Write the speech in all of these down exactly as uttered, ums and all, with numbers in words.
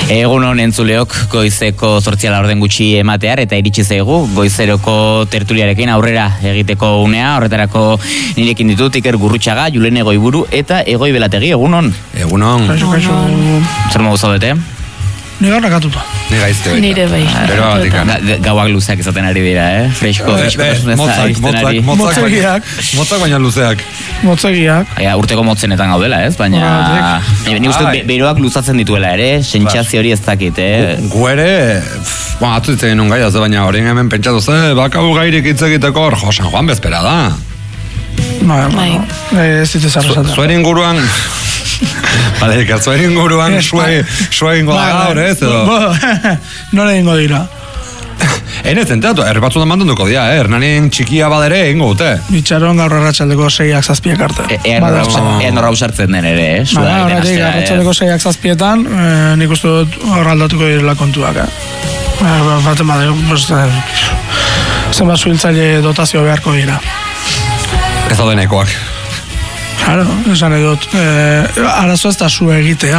Egun honen entzuleok, goizeko zortziala orden gutxi ematear eta iritsi zaigu goizeroko tertuliarekin aurrera egiteko unea. Horretarako nirekin ditut Iker Gurrutxaga, Julene Goiburu eta Egoi Belategi. Egunon. Egunon. Kaixo, kaixo. Zer modu zaudete? Nire rakatuta. Nire gaizte baita. Nire bai. Pero batik. Gauak luzeak izaten ari dira, eh? Fresko, fresko. Motzak, motzak, motzak, motzak baina luzeak. Motzegiak. Aia, urteko motzenetan gaudela, ez? Baina... Nik uste beroak luzatzen dituela, ere? Sentsazio hori ez dakit, eh? Gu ere... Ba, atzu ditzen genuen gaia, ze baina horien hemen pentsatu ze, bakau gairik hitz egiteko hor, jo, San Juan bezpera da. Bai, bai. Ez dituz arrasatzen. Zuen inguruan... Bale, eka, zuen inguruan sue ingo da gaur, ez, edo? Nore ingo dira. Ene zenteatu, erbatzutan mantunduko dira, eh? Hernanien txikia badere ingo dute. Itxaron gaur arratsaldeko seiak zazpiak arte. Ea norra usartzen den ere, eh? Ba, horretik, arratsaldeko seiak zazpietan, nik uste dut horraldatuko direla kontuak, eh? Baten bade, zenbat zuhiltzaile dotazio beharko dira. Ez da denekoak. Claro, esan edot, eh, arazo ez da zu egitea.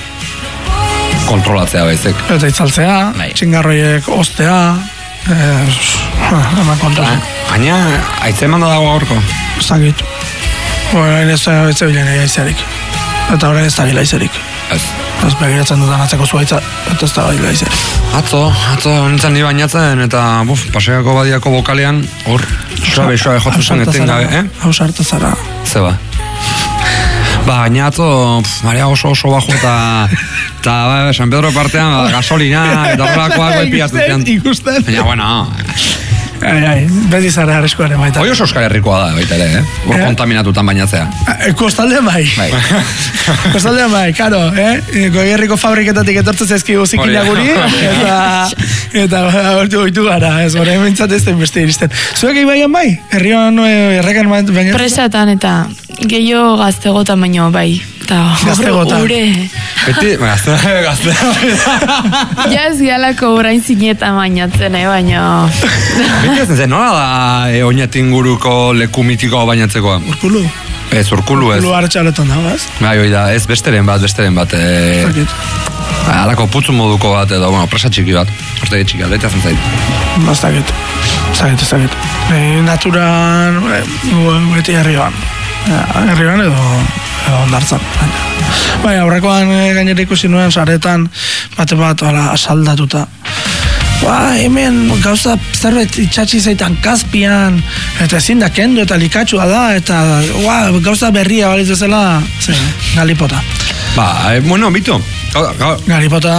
Kontrolatzea baizik. Eta itzaltzea, txingarroiek ostea, eh, eman kontra. Baina, aitze eman da dago gaurko? Zagit. Horrein ez da bilen egia izarik. Eta horrein ez da gila izarik. Ez. Ez begiratzen dudan atzeko zuaitza, eta ez da gila izarik. Atzo, atzo, nintzen ni bainatzen, eta buf, paseako badiako bokalean, hor, suabe, suabe, jotu zen eten gabe, eh? Hau sartu zara. Zeba. Ba, gaina atzo, Maria oso oso bajo eta eta ba, San Pedro partean ba, gasolina eta horrelakoak bai piaztean. Ikusten, Baina, bueno. Ai, ai, beti zara arreskoaren baita. Hoi oso Euskal Herrikoa da, baita ere, eh? Hor Eh? kontaminatutan bainatzea. Kostaldean bai. Kostaldean bai, karo, eh? Goierriko fabriketatik etortzen zaizkigu zikina guri, eta eta hortu goitu gara, ez, horrein bintzat ez den beste iristen. Zuek ibaian bai? Herrian errekan baina? Presatan eta gehiago gaztegotan baino bai. Gaztegota. Ure. Beti, gazte, gazte. Ja ez galako orain zineta bainatzen, eh, baina... Beti ez zen, nola da e, oinatin inguruko leku mitikoa bainatzekoa? Urkulu. Ez, urkulu ez. Urkulu hartxaletan da, ez? Bai, hoi da, ez besteren bat, besteren bat. E, Zakit. Alako putzu moduko bat, edo, bueno, presa txiki bat. Hortegi txiki bat, eta zen zait. Bastakit. Zakit, zakit. E, naturan, e, beti herrioan. Herrioan edo, edo ondartzan. Bai, aurrekoan e, gainera ikusi nuen saretan bate bat ala, asaldatuta. Ba, hemen gauza zerbait itxatxi zaitan Kaspian, eta ezin da kendu eta likatxua da, eta ba, gauza berria balitz bezala, ze, galipota. Ba, e, bueno, bitu. Garipota,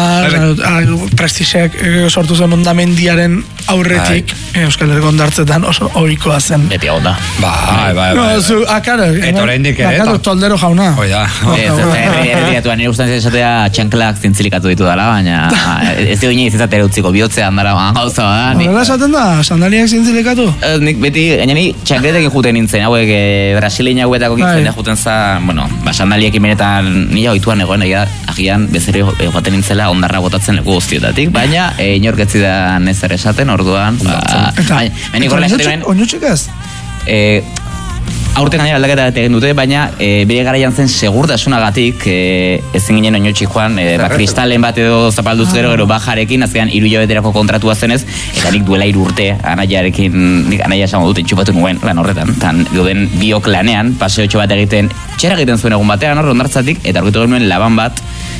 Prestisek sortu zen ondamendiaren aurretik Euskal Herriko ondartzetan oso ohikoa zen. Beti hau da. Bai, bai, No, bai. zu, akaro. Eta oraindik ere, Akaro, eta- toldero jauna. Hoi da. Erretiratuan, nire ustean esatea txanklak zintzilikatu ditu dala, baina ez dugu inoiz izatera utziko bihotzean dara gauza da. Horrela esaten da, sandaliak zintzilikatu? Nik beti, gaina ni txankletekin juten nintzen, hauek e, brasilein hauetako gintzen juten za, bueno, ba, sandaliekin benetan nila oituan egoen, egia, agian bezero joaten nintzela ondarra botatzen leku guztietatik, baina e, inorketzi da nezer esaten, orduan, ba, Eta, eta oinutxik ez? e, aurten gainera aldaketa egin dute, baina e, bere garaian zen segurtasunagatik e, ezin ginen oinotxik joan, e, ba, kristalen bat edo zapalduz gero, gero bajarekin, azkenan hiru hilabeterako kontratua zenez, eta nik duela hiru urte anaiarekin, nik anaia esango dut entxupatu nuen lan horretan, tan gauden biok lanean, paseotxo bat egiten, txera egiten zuen egun batean, hor, ondartzatik, eta aurkitu genuen laban bat,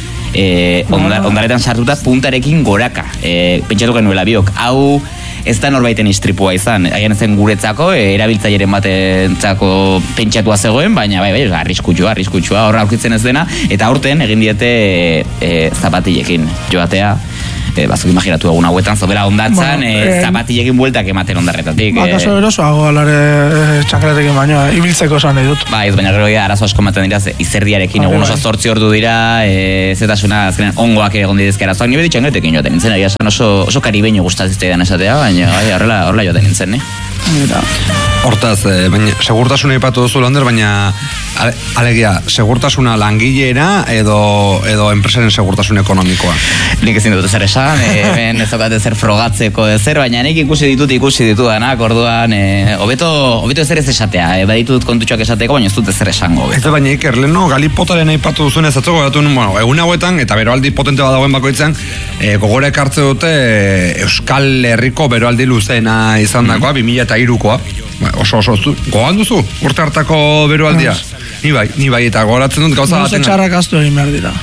e, ondar, ondaretan sartuta puntarekin goraka, e, pentsatu genuela biok, hau ez da norbaiten istripua izan, haien zen guretzako, e, erabiltzaileren batentzako pentsatua zegoen, baina bai, bai, arriskutsua, arriskutsua, horra aurkitzen ez dena, eta aurten egin diete e, e, zapatilekin joatea, e, bazuk imaginatu egun hauetan, zobera ondatzan, Bueno, e, eh, zapatilekin bueltak ematen ondarretatik. Akaso erosoago alare e, txankletekin baino, e, ibiltzeko esan nahi dut. Ba, ez baina gero ja, arazo asko ematen dira, ze izerdiarekin egun oso zortzi ordu dira, e, zetasuna, azkenean ongoak egon didezke arazoak, nire txankletekin joaten nintzen, egia esan oso, oso karibeño gustatzen zitzaidan esatea, baina bai, horrela, horrela joaten nintzen, ne? Hortaz, eh, baina, segurtasuna ipatu duzu, Lander, baina ale, alegia, segurtasuna langileena edo, edo enpresaren segurtasun ekonomikoa? Nik ezin dut zer esan, hemen ez daukate zer frogatzeko ezer, baina nik ikusi ditut ikusi ditudanak, orduan, e, hobeto, hobeto ezer ez esatea, e, baditut kontutxoak esateko, baina ez dut ezer esango. Ez da, baina Iker, leheno, galipotaren aipatu duzun ez atzoko, bueno, egun hauetan, eta beroaldi potente badagoen bakoitzen, e, gogora ekartze dute e, Euskal Herriko beroaldi luzena izan dakoa, mm-hmm. bi mila eta hirukoa. Oso, oso, zu, gogan duzu, urte hartako beroaldia? Ni bai, ni bai, eta goratzen dut gauza baten. Nuze txarrak aztu egin behar dira.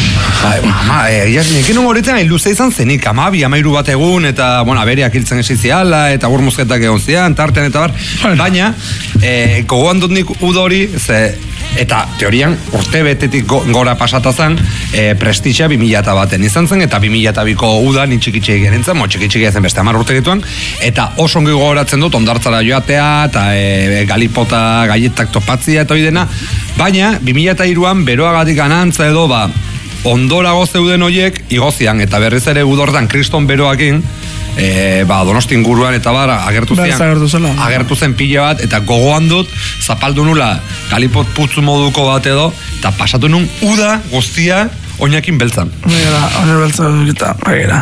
Ama, egiaz, nekin hongo horitzen hain luze izan zenik, ama, bi amairu bat egun, eta, bueno, aberiak hiltzen esiziala, eta gur mozketak egon zian, tartean, eta bar, bueno. Baina, e, gogoan dut nik udori, ze, eta teorian urte betetik go, gora pasatazan e, prestitxa bi mila baten izan zen, eta bi mila biko uda ni txikitxe genintzen, mo txikitxe zen beste hamar urte gituan, eta oso ongi gogoratzen dut ondartzara joatea, eta e, galipota gaietak topatzia eta hori dena, baina bi mila hiruan beroagatik anantza edo ba ondorago zeuden hoiek igozian, eta berriz ere udortan kriston beroakin, e, ba, Donosti inguruan eta bar agertu zian, agertu, agertu zen pila bat, eta gogoan dut zapaldu nula galipot putzu moduko bat edo, eta pasatu nun uda guztia oinakin beltzan. Baina, oiner beltzan dukita, baina.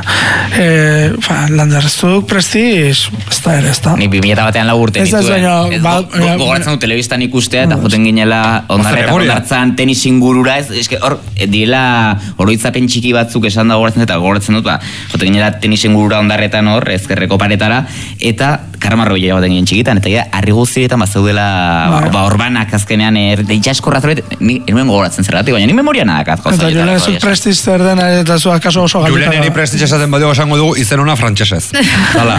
E, Landerzuk prestiz, ez da ere, ez da. Ni bi mila batean lau urte nituen. Gogoratzen dut telebistan ikustea, eta joten ginela ondarreta ondartzan tenis ingurura, ez, eske hor, diela oroitzapen txiki batzuk esan da gogoratzen, eta gogoratzen dut, ba, joten ginela tenis ingurura ondarretan hor, ezkerreko paretara, eta karramarro bila joten ginen txikitan, eta gira, harri guztietan bazaudela, ba, orbanak azkenean, itxaskorra zoret, ni enuen gogoratzen zergatik, baina ni memoria nadak azko. Zuk prestiz zer dena eta zu akaso oso galita. Julen eri prestiz esaten badio esango dugu izen ona frantsesez. Hala.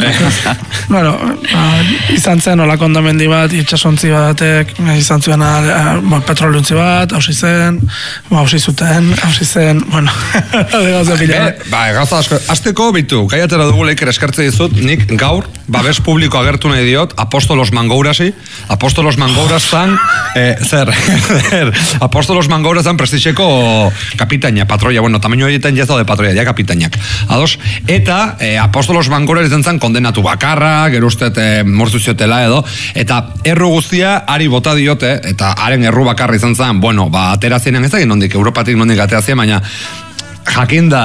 Bueno, izan zen olako ondamendi bat, itxasontzi batek, izan zuen petroliuntzi bat, hausi zen, hausi zuten, hausi zen, bueno, gauza pila. Ba, gauza asko, azteko bitu, gaiatera dugu leiker eskertze dizut, nik gaur, babes publiko agertu nahi diot, Apostolos Mangourasi, Apostolos Mangourazan, zer, zer, Apostolos Mangourazan prestixeko kapitaina, patroia, bueno, tamaino horietan jaz daude patroia, ja kapitainak. Ados, eta eh, Apostolos Mangouraz izan zen kondenatu bakarra, gero ustet eh, mortu ziotela edo, eta erru guztia ari bota diote, eta haren erru bakarra izan zen, bueno, ba, atera ziren ez egin nondik, Europatik nondik atera ziren, baina jakinda,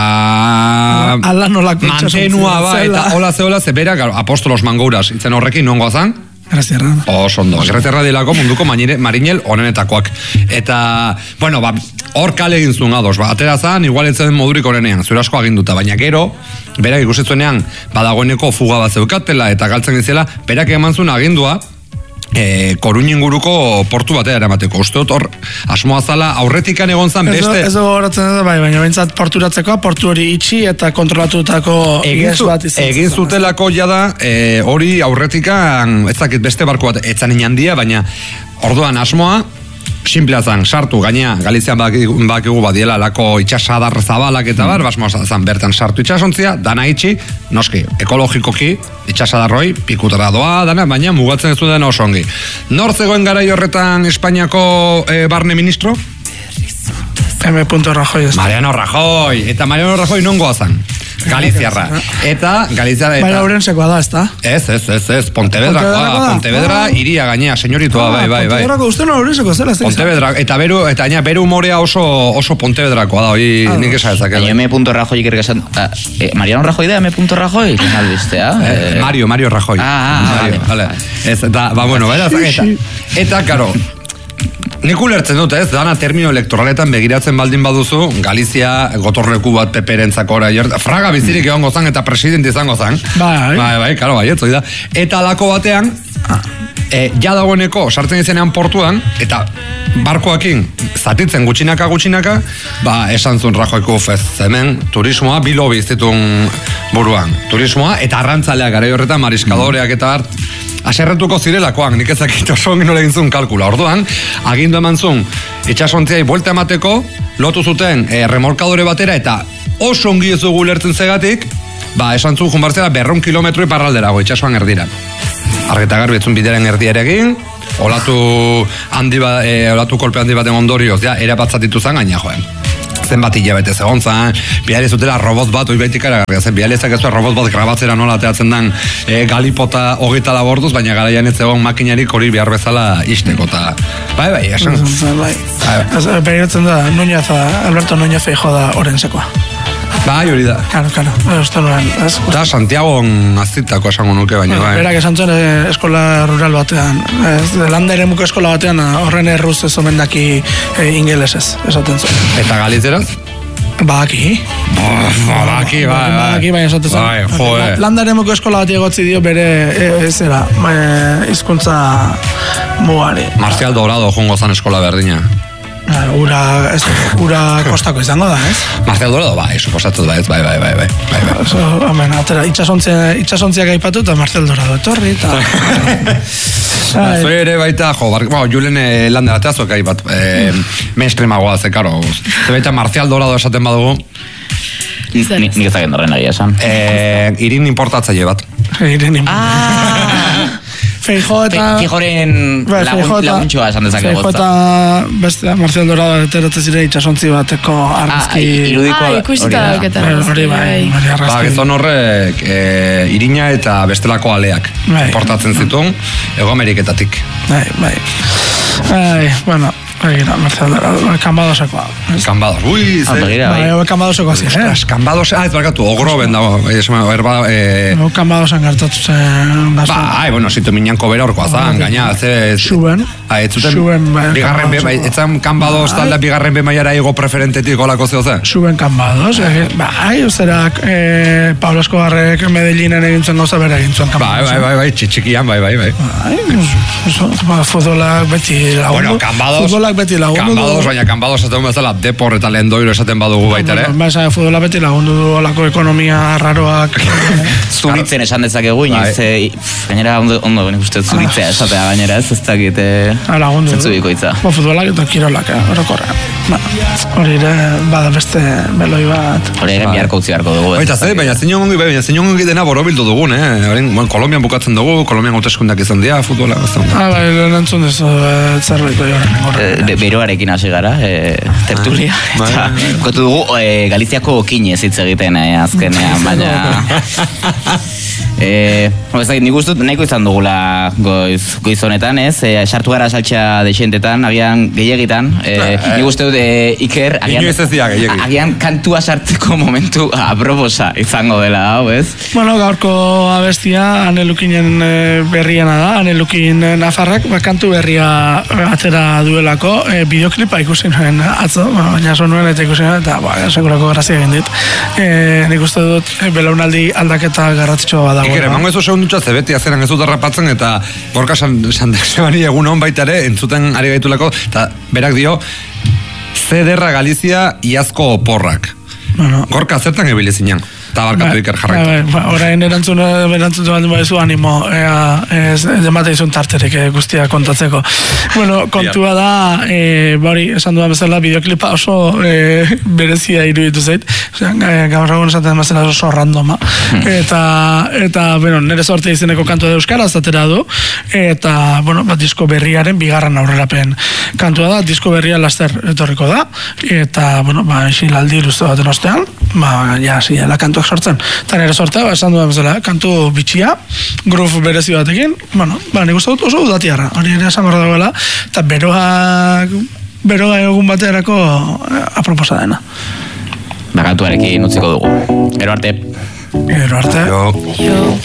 ba, mantenua ba, eta hola ze hola ze bera, Apostolos Mangouraz, itzen horrekin nongoa zen, Grazierra. Oso ondo. Grazierra dilako munduko marinel onenetakoak. Eta, bueno, ba, hor kale egin zuen ados. Ba, atera zan, igual etzen modurik orenean, zure asko aginduta. Baina gero, berak ikusetzuenean, badagoeneko fuga bat zeukatela eta galtzen gizela, berak eman zuen agindua, E, Koruin inguruko portu batea eramateko. Uste dut hor, asmoa zala aurretikan egon zan beste... Ez dugu horatzen da, bai, baina bintzat porturatzeko, portu hori itxi eta kontrolatutako iges bat izan. Egin zutelako jada, e, hori aurretikan, ez dakit beste barko bat, etzan inandia, baina orduan asmoa, simplea zan, sartu, gainea, Galizian bakigu badiela lako itxasadar zabalak eta bar, basmoa zan, bertan sartu itxasontzia, dana itxi, noski, ekologikoki, itxasadarroi, pikutara doa, dana, baina mugatzen ez du dena oso ongi. Nor zegoen garai horretan Espainiako e, barne ministro? M. Rajoy. Mariano Rajoy, eta Mariano Rajoy nongoa zan? Galiziarra. Eta Galiziarra eta... Baina Ourensekoa da, ez da? Ez, ez, ez, ez, Pontevedrakoa, Pontevedra iria gainea, señoritua, bai, bai, bai. Pontevedrako uste no Ourensekoa zela, ez da? Pontevedra, eta beru, eta aina, beru humorea oso, oso Pontevedrakoa da, hori ah, nik esan ezak. Baina M. Rajoy ikerrik esan, eh, Mariano Rajoy da, M. Rajoy? Albistea? Eh, Mario, Mario Rajoy. Ah, ah, Mario, vale. Ez, eta, ba, bueno, baina, eta, eta, karo, nik ulertzen dut, ez, dana termino elektoraletan begiratzen baldin baduzu, Galizia gotorleku bat peperentzako ora, fraga bizirik egongo zan eta presidente izango zan. Bai, bai, bai, karo, bai, etzoi da. Eta alako batean, e, ja dagoeneko sartzen izenean portuan, eta barkoakin zatitzen gutxinaka gutxinaka, ba, esan zuen Rajoyko fez, hemen turismoa bilobi iztitun buruan. Turismoa eta arrantzaleak garai horretan mariskadoreak eta hart, aserretuko zirelakoan, nik ezakit oso ongin hori gintzun kalkula. Orduan, agindu eman zuen, itxasontziai buelta emateko, lotu zuten e, remolkadore batera, eta oso ongi ez dugu lertzen zegatik, ba, esan zuen junbartzera berrun kilometro iparralderago, itxasoan erdira. Argita garbi etzun bideren erdierekin, olatu handi ba, e, olatu kolpe handi baten ondorioz, ja, ere batzatitu zan gaina joen. zenbat hilabete zegoen zan, bihar ez dutela robot bat, oi baitik aragarria zen, bihar ezak ez robot bat grabatzera nola ateatzen den e, galipota hogeita laborduz, baina garaian ez zegoen makinarik hori behar bezala isteko, eta bai, bai, esan. Bai, begiratzen da, Núñez, Alberto Núñez Feijóo da Orensekoa. Bai, hori da. Claro, claro, uste nuen. Da, Santiago azitako esango nuke, baina bai. Berak esan zuen eskola rural batean, landa ere muko eskola batean, horren erruz ez omen daki ingelesez, esaten zuen. Eta galitzeraz? Badaki. Badaki, bai, bai. Badaki, baina esaten zuen. Bai, joe. Landa ere muko eskola bat egotzi dio bere, ezera, hizkuntza mugari. Marcial Dorado jongo zan eskola berdina. Ura, ez, ura kostako izango da, ez? Marcial Dorado, bai, suposatuz, bai, bai, bai, bai, bai, bai, bai. Eso, amen, atera, itxasontzia, itxasontziak aipatu eta Marcial Dorado etorri, eta... Zoi ere baita, jo, bar, bueno, Julen eh, landa bateazuek ahi bat, eh, mainstreamagoa ze, karo, ze baita Marcial Dorado esaten badugu, Nik ezagen horren ari esan. eh, irin importatzaile bat. Irin Ah! Feijóo eta... Feijóoren laguntxoa esan dezake Feijóo gotza. eta beste Marcial Dorado eterote zire itxasontzi bateko argazki... irudiko Ah, ikusita hori da. dauketa. Hori bai, hori Ba, argazki. gizon horrek e, irina eta bestelako aleak Bai. importatzen zituen Ego Ameriketatik. Bai, bai. Bai, bueno, begira, Marcial Dorado, kanbadosekoa. Kanbados, ui, Ah, ze... begira, Bai, bai. hau kanbadosekoa ziren, eh? Ostras, kanbados, ah, ez barkatu, ogroben dago, esma, erba, e... Hau kanbadosen gertatu zen... Ba, ai, bueno, zitu minanko berorkoa zan, gaina, ze... Xuben. Ah, ez zuten, Xuben, bai, bigarren be, bai, kanbados. etzan kanbados talda bigarren be maiara ego preferentetik olako zeo zen? Suben kanbados, eh, bai, zerak eh, Pablo Escobarrek Medellinen egintzen gauza bere egintzen Bai, kanbados. bai, bai, bai, txikian, bai, bai, bai. Bai, oso, ba, futbolak beti lagundu. Bueno, kanbados, Futbolak beti lagundu. kanbados, baina kanbados esaten bezala, depor eta lendoiro esaten badugu baita ere. Ba, esan, futbolak beti lagundu du olako ekonomia raroak. Zuritzen esan dezakegu, inoiz, Bai. eh, gainera ondo, ondo nik uste zuritzea esatea gainera, ez ez dakit, eh, Ah, lagundu zentzu du. bikoitza. Ba, futbolak eta kirolak, eh, orokorrean. Ba, hori ere, bada beste beloi bat. Hori egen biharko utzi beharko dugu. ez Baita, ze, dakit. baina zein ongi, bai, baina zein ongi dena borobildu dugun, eh? Orain, bueno, Kolombian bukatzen dugu, Kolombian hauteskundeak izan dira, futbola, ez da. Ah, bai, lentzun duzu, eh, zerbaiko joren. Eh, be- beroarekin hasi gara, eh, tertulia. Bai, Eta bai, bai. bukatu dugu eh, Galiziako okinez hitz egiten eh, azkenean, baina... Eh, ez dakit, nik uste dut nahiko izan dugula goiz, goiz honetan, ez? Eh, sartu gara saltxa dexentetan, agian gehiagitan. Eh, nik uste dut eh, Iker, agian, Inoiz ez dira gehiegi. agian kantua sartzeko momentu aproposa izango dela, hau, ez? Bueno, gaurko abestia Anelukinen eh, berriena da, Anelukin eh, Nafarrak ba, kantu berria eh, atera duelako, eh, bideoklipa ikusi nuen atzo, ba, baina so nuen eta ikusi nuen, eta ba, segurako grazia egin dit. Eh, nik uste dut eh, belaunaldi aldaketa garrantzitsua badago. Iker, emango ez oso ondutxa zebeti azeran ez dut harrapatzen eta Gorka San, San Sebani egun hon baita ere entzuten ari gaitulako eta berak dio Zederra Galizia iazko oporrak. Bueno, Gorka, zertan ebili zinen? Eta barkatu Iker jarraitu. Ba, orain erantzun erantzun baldin baizu animo, ea ez demate izun tarterik eh, guztia kontatzeko. Bueno, kontua da, eh, bari, esan dudan bezala, bideoklipa oso eh, berezia iruditu zait. Osea, eh, gaur egun esaten bezala oso randoma. Eta, eta bueno, nire sorte izeneko kantua da euskaraz atera du. Eta, bueno, bat disko berriaren bigarren aurrerapen kantua da. Disko berria laster etorriko da. Eta, bueno, ba, isilaldi luze baten ostean, ba, ja, hasi dela kantuak sortzen. Eta nire sortea, ba, esan dudan bezala, kantu bitxia, groove berezi batekin, bueno, ba, nik uste dut oso udatiarra, hori ere esan gorra dagoela, eta beroak, beroa egun baterako eh, aproposa dena. Bakatuarekin utziko dugu. Gero arte. Gero arte. Jo. Jo.